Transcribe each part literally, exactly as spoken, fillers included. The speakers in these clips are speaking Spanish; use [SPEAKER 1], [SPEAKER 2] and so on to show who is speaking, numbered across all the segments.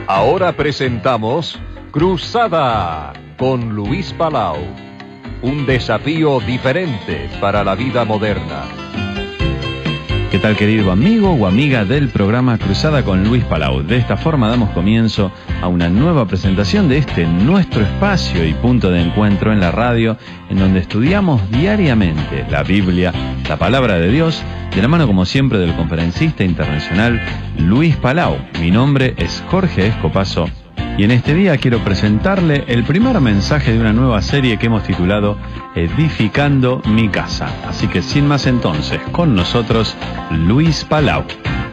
[SPEAKER 1] Ahora presentamos Cruzada con Luis Palau. Un desafío diferente para la vida moderna.
[SPEAKER 2] ¿Qué tal, querido amigo o amiga del programa Cruzada con Luis Palau? De esta forma damos comienzo a una nueva presentación de este nuestro espacio y punto de encuentro en la radio, en donde estudiamos diariamente la Biblia, la palabra de Dios, de la mano como siempre del conferencista internacional Luis Palau. Mi nombre es Jorge Escopazo y en este día quiero presentarle el primer mensaje de una nueva serie que hemos titulado Edificando mi casa. Así que sin más entonces, con nosotros Luis Palau.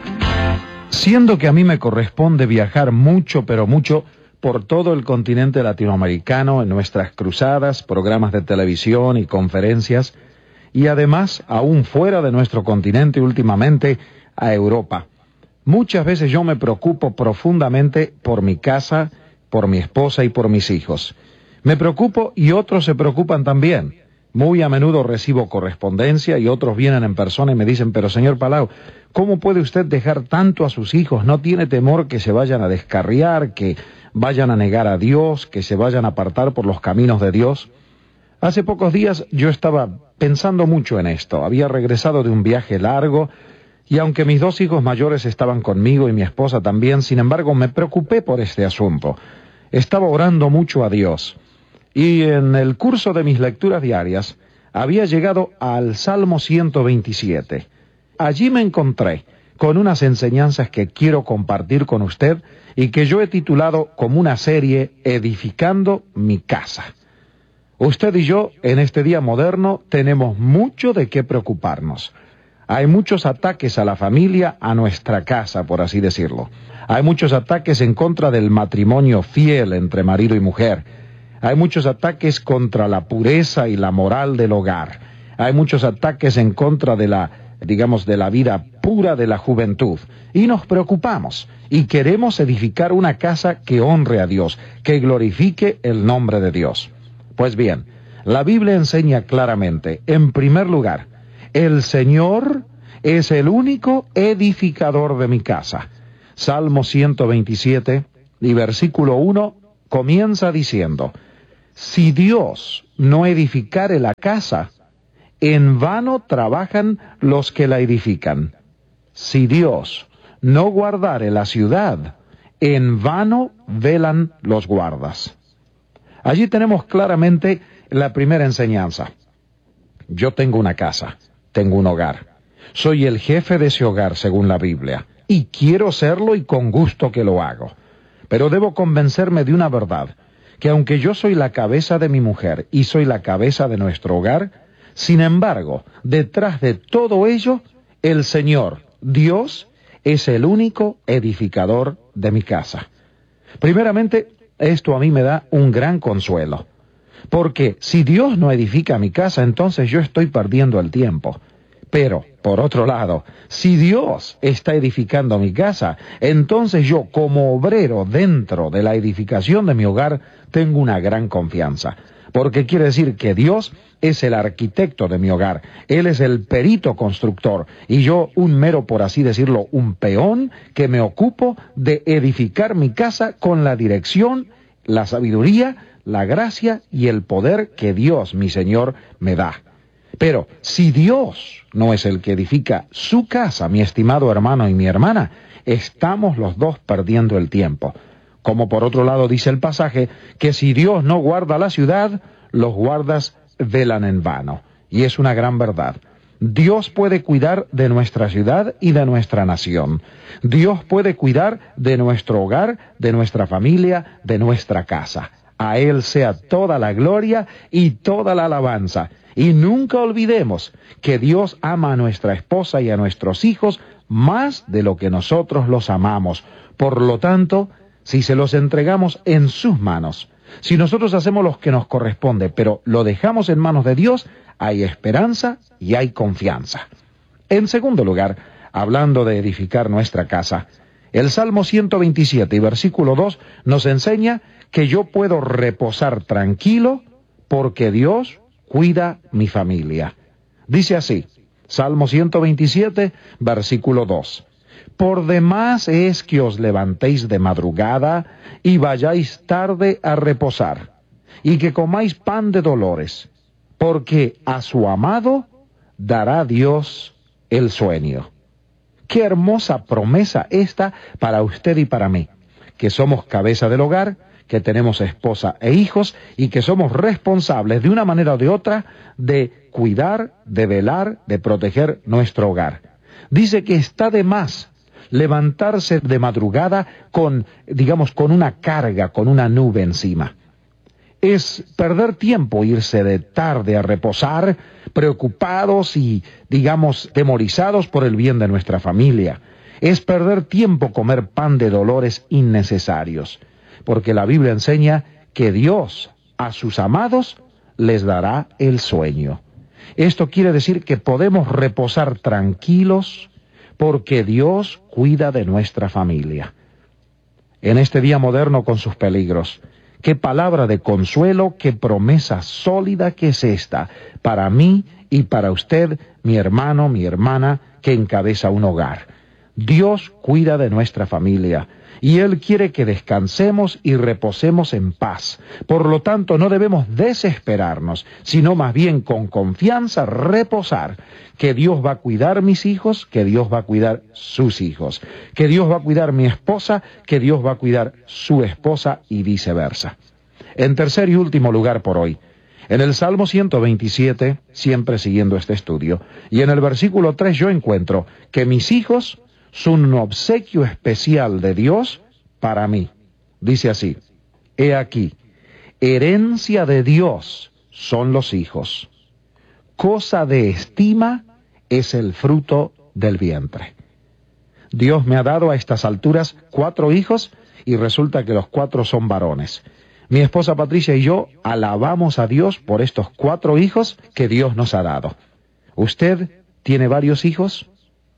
[SPEAKER 3] Siendo que a mí me corresponde viajar mucho, pero mucho, por todo el continente latinoamericano, en nuestras cruzadas, programas de televisión y conferencias, y además, aún fuera de nuestro continente últimamente, a Europa. Muchas veces yo me preocupo profundamente por mi casa, por mi esposa y por mis hijos. Me preocupo y otros se preocupan también. Muy a menudo recibo correspondencia y otros vienen en persona y me dicen, pero señor Palau, ¿cómo puede usted dejar tanto a sus hijos? ¿No tiene temor que se vayan a descarriar, que vayan a negar a Dios, que se vayan a apartar por los caminos de Dios? Hace pocos días yo estaba pensando mucho en esto. Había regresado de un viaje largo y aunque mis dos hijos mayores estaban conmigo y mi esposa también, sin embargo me preocupé por este asunto. Estaba orando mucho a Dios. Y en el curso de mis lecturas diarias había llegado al Salmo ciento veintisiete. Allí me encontré con unas enseñanzas que quiero compartir con usted y que yo he titulado como una serie Edificando mi casa. Usted y yo, en este día moderno, tenemos mucho de qué preocuparnos. Hay muchos ataques a la familia, a nuestra casa, por así decirlo. Hay muchos ataques en contra del matrimonio fiel entre marido y mujer. Hay muchos ataques contra la pureza y la moral del hogar. Hay muchos ataques en contra de la, digamos, de la vida pura de la juventud. Y nos preocupamos y queremos edificar una casa que honre a Dios, que glorifique el nombre de Dios. Pues bien, la Biblia enseña claramente, en primer lugar, el Señor es el único edificador de mi casa. Salmo ciento veintisiete y versículo uno comienza diciendo, si Dios no edificare la casa, en vano trabajan los que la edifican. Si Dios no guardare la ciudad, en vano velan los guardas. Allí tenemos claramente la primera enseñanza. Yo tengo una casa, tengo un hogar. Soy el jefe de ese hogar según la Biblia, y quiero serlo y con gusto que lo hago. Pero debo convencerme de una verdad, que aunque yo soy la cabeza de mi mujer y soy la cabeza de nuestro hogar, sin embargo, detrás de todo ello, el Señor, Dios, es el único edificador de mi casa. Primeramente, esto a mí me da un gran consuelo, porque si Dios no edifica mi casa, entonces yo estoy perdiendo el tiempo. Pero, por otro lado, si Dios está edificando mi casa, entonces yo, como obrero dentro de la edificación de mi hogar, tengo una gran confianza. Porque quiere decir que Dios es el arquitecto de mi hogar, Él es el perito constructor, y yo un mero, por así decirlo, un peón que me ocupo de edificar mi casa con la dirección, la sabiduría, la gracia y el poder que Dios, mi Señor, me da. Pero si Dios no es el que edifica su casa, mi estimado hermano y mi hermana, estamos los dos perdiendo el tiempo. Como por otro lado dice el pasaje, que si Dios no guarda la ciudad, los guardas velan en vano. Y es una gran verdad. Dios puede cuidar de nuestra ciudad y de nuestra nación. Dios puede cuidar de nuestro hogar, de nuestra familia, de nuestra casa. A Él sea toda la gloria y toda la alabanza. Y nunca olvidemos que Dios ama a nuestra esposa y a nuestros hijos más de lo que nosotros los amamos. Por lo tanto, si se los entregamos en sus manos, si nosotros hacemos lo que nos corresponde, pero lo dejamos en manos de Dios, hay esperanza y hay confianza. En segundo lugar, hablando de edificar nuestra casa, el Salmo ciento veintisiete y versículo dos nos enseña que yo puedo reposar tranquilo porque Dios cuida mi familia. Dice así, Salmo ciento veintisiete, versículo dos. Por demás es que os levantéis de madrugada y vayáis tarde a reposar, y que comáis pan de dolores, porque a su amado dará Dios el sueño. Qué hermosa promesa esta para usted y para mí, que somos cabeza del hogar, que tenemos esposa e hijos y que somos responsables de una manera o de otra de cuidar, de velar, de proteger nuestro hogar. Dice que está de más levantarse de madrugada con, digamos, con una carga, con una nube encima. Es perder tiempo irse de tarde a reposar, preocupados y, digamos, temorizados por el bien de nuestra familia. Es perder tiempo comer pan de dolores innecesarios, porque la Biblia enseña que Dios a sus amados les dará el sueño. Esto quiere decir que podemos reposar tranquilos porque Dios cuida de nuestra familia. En este día moderno con sus peligros, qué palabra de consuelo, qué promesa sólida que es esta, para mí y para usted, mi hermano, mi hermana, que encabeza un hogar. Dios cuida de nuestra familia, y Él quiere que descansemos y reposemos en paz. Por lo tanto, no debemos desesperarnos, sino más bien con confianza reposar, que Dios va a cuidar mis hijos, que Dios va a cuidar sus hijos, que Dios va a cuidar mi esposa, que Dios va a cuidar su esposa y viceversa. En tercer y último lugar por hoy, en el Salmo ciento veintisiete, siempre siguiendo este estudio, y en el versículo tres yo encuentro que mis hijos son un obsequio especial de Dios para mí. Dice así: he aquí, herencia de Dios son los hijos, cosa de estima es el fruto del vientre. Dios me ha dado a estas alturas cuatro hijos y resulta que los cuatro son varones. Mi esposa Patricia y yo alabamos a Dios por estos cuatro hijos que Dios nos ha dado. ¿Usted tiene varios hijos?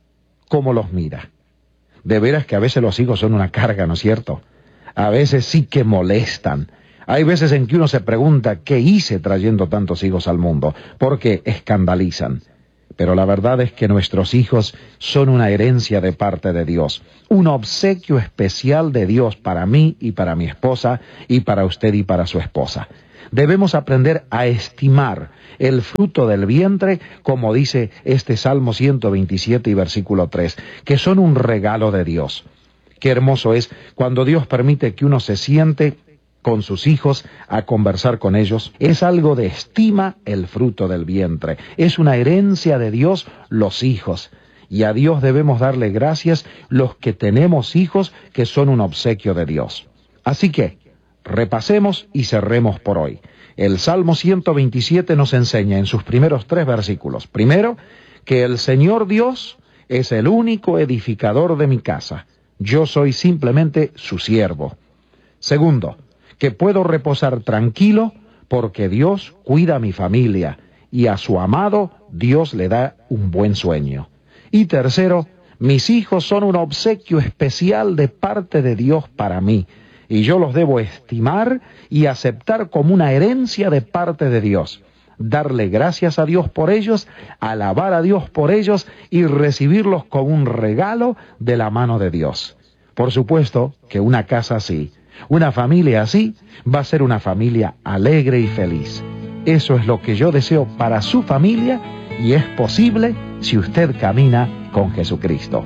[SPEAKER 3] ¿Cómo los mira? De veras que a veces los hijos son una carga, ¿no es cierto? A veces sí que molestan. Hay veces en que uno se pregunta, ¿qué hice trayendo tantos hijos al mundo? Porque escandalizan. Pero la verdad es que nuestros hijos son una herencia de parte de Dios, un obsequio especial de Dios para mí y para mi esposa, y para usted y para su esposa. Debemos aprender a estimar el fruto del vientre, como dice este Salmo ciento veintisiete y versículo tres, que son un regalo de Dios. Qué hermoso es cuando Dios permite que uno se siente con sus hijos a conversar con ellos. Es algo de estima el fruto del vientre. Es una herencia de Dios los hijos. Y a Dios debemos darle gracias los que tenemos hijos que son un obsequio de Dios. Así que, repasemos y cerremos por hoy. El Salmo ciento veintisiete nos enseña en sus primeros tres versículos. Primero, que el Señor Dios es el único edificador de mi casa. Yo soy simplemente su siervo. Segundo, que puedo reposar tranquilo porque Dios cuida a mi familia y a su amado Dios le da un buen sueño. Y tercero, mis hijos son un obsequio especial de parte de Dios para mí, y yo los debo estimar y aceptar como una herencia de parte de Dios. Darle gracias a Dios por ellos, alabar a Dios por ellos y recibirlos como un regalo de la mano de Dios. Por supuesto que una casa así, una familia así, va a ser una familia alegre y feliz. Eso es lo que yo deseo para su familia y es posible si usted camina con Jesucristo.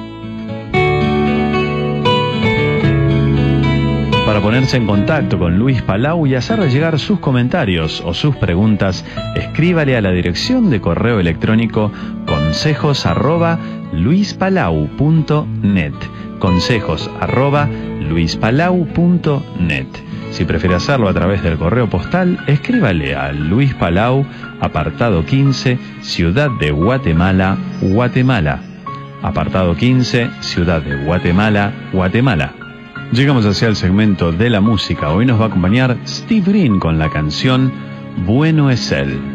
[SPEAKER 2] Para ponerse en contacto con Luis Palau y hacerle llegar sus comentarios o sus preguntas, escríbale a la dirección de correo electrónico consejos arroba luispalau punto net. Consejos arroba luispalau punto net. Si prefiere hacerlo a través del correo postal, escríbale a Luis Palau, apartado quince, Ciudad de Guatemala, Guatemala. Apartado quince, Ciudad de Guatemala, Guatemala. Llegamos hacia el segmento de la música. Hoy nos va a acompañar Steve Green con la canción Bueno es Él.